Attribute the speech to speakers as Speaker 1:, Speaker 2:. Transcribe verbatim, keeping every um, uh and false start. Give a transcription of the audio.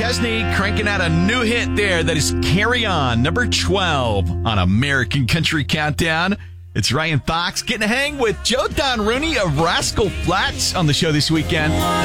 Speaker 1: Chesney cranking out a new hit there. That is Carry On, number twelve on American Country Countdown. It's Ryan Fox getting a hang with Joe Don Rooney of Rascal Flatts on the show this weekend.